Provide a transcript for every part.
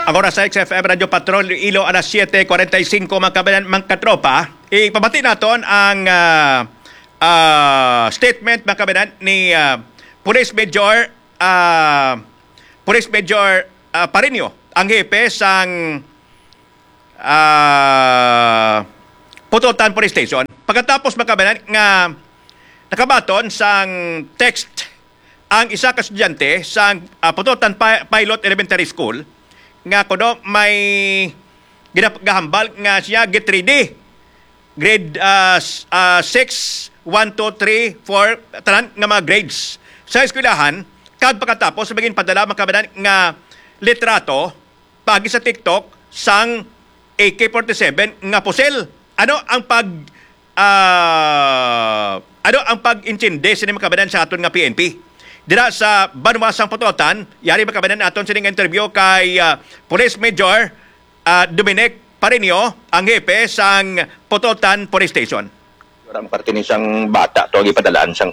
Ang oras sa XFM Radio Patrol Ilo alas 7:45 mga katropa. Ipabati naton ang statement mga kabayan ni Police Major Parinio, ang hepe sang Pututan Police Station. Pagkatapos mga kabayan nga nakabaton sang text ang isa ka estudyante sang Pututan Pilot Elementary School nga kuno may ginagahambal nga siya get ready. Grade 6, 1, 2, 3, 4, tanan nga mga grades. Sa eskwelahan, kad pagkatapos maging padala makabanan nga litrato pagi sa TikTok sang AK-47 nga pusel. Ano ang pag-intindi sa makabanan sa aton nga PNP? Dira sa Banwasang Pututan, yari makabanan aton sa interview kay Police Major Dominic Parinio, ang hepe sang Pututan Police Station. Ang parte ni siyang bata, ito ang ipadalaan siyang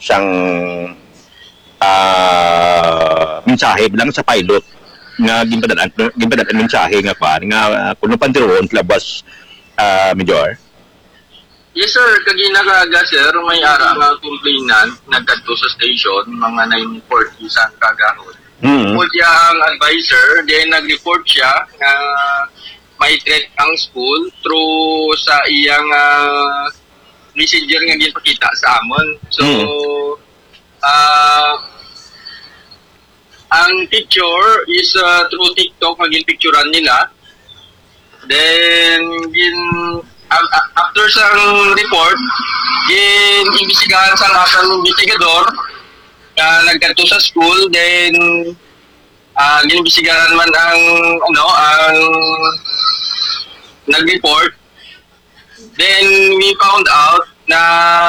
mensahe lang sa pilot nga ginpadalaan mensahe nga kuno pantiron labas Major. Yes sir, kaginagaga sir, may ara nga complainant nagkadto sa station mga 9:40 sa kagahon. Kaya ang advisor, then nag-report siya na may threat ang school through sa iyang messenger nga ginpakita sa amon. So, ang picture is through TikTok nga ginpicturean nila. Then, after sa report, imbestigahan sa ating investigador nagkanto sa school, then ginibisigahan man ang nag-report. Then we found out na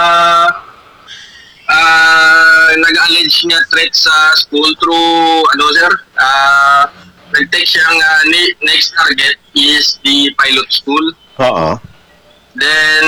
nag-allege niya threat sa school through nag-text siyang next target is the pilot school. Then,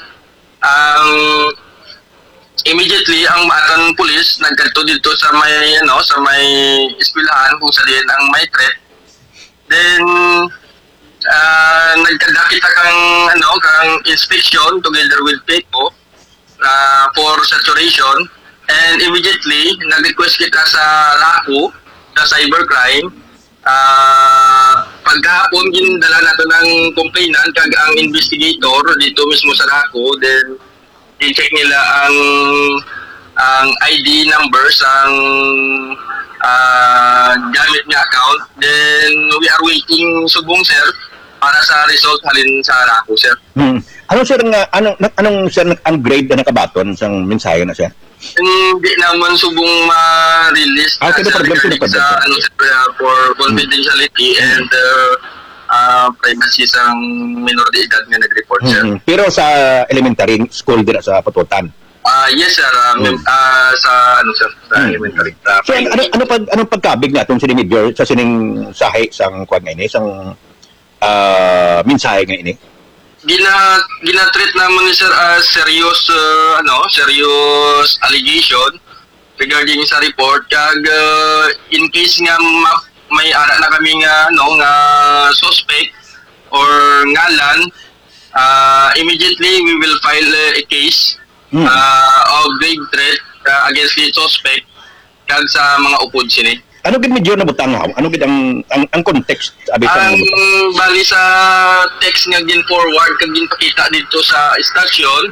immediately ang aton pulis nagkadto dito sa may eskwelahan kung saan ang may threat. Then, nagkadakit kang inspection together with PECO for saturation, and immediately nag-request kita sa LACO, sa cybercrime. Pagkahapon ginadala nato ng complainant kag ang investigator dito mismo sa LACO, then i-check nila ang ID numbers ang gamit niya account, then we are waiting subong sir para sa result halin sa LACO sir. Ano sir nga anong sir ang grade na nakabaton sang mensahe na sir? Hindi naman subong ma-release sa for confidentiality and privacy sang minor de edad nga nag-report sir. Pero sa elementary school dira sa Pututan. Yes sir, sa elementary. So anong pagkabig natong sa Major sa sining sahi sang kuan nga ini sang mensahe nga ini? Gina-treat naman ni sir as serious allegation regarding sa report, kag in case nga may ara na kami nga suspect or ngalan, immediately we will file a case of grave threat against the suspect kag sa mga upod sini. Ano gid medyo nabutangaw? Ano gid ang context abi sa bali sa text nga gin-forward kag ginpakita dito sa station,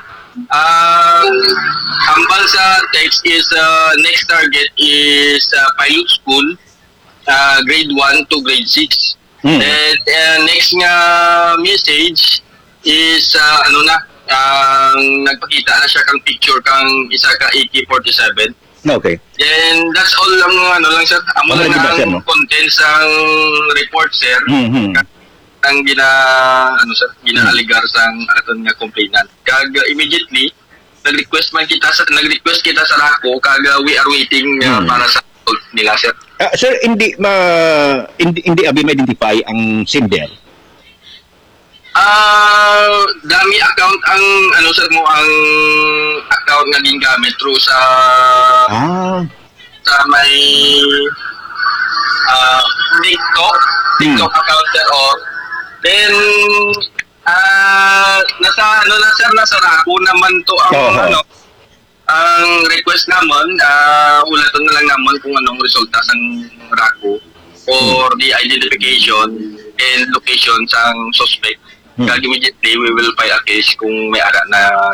hambal sa text is next target is pilot school, grade 1 to grade 6. Then next nga message is nagpakita na siya kang picture kang isa ka AK-47. Okay. Then that's all lang sir. Amo lang ang contents ang report sir. Ang gina-aligar sang aton nga complainant. Kag immediately nag-request kita sa LACO, kag we are waiting para sa result nila sir. Sir, hindi abi ma-identify ang sender. Dami account ang ang account nga gingamit through sa may TikTok TikTok account sir then nasa nasa Raku naman to ang ang request naman ulaton na lang naman kung anong resulta sa Raku or the identification and location sa suspect. Kag immediately we will file a case kung may ara na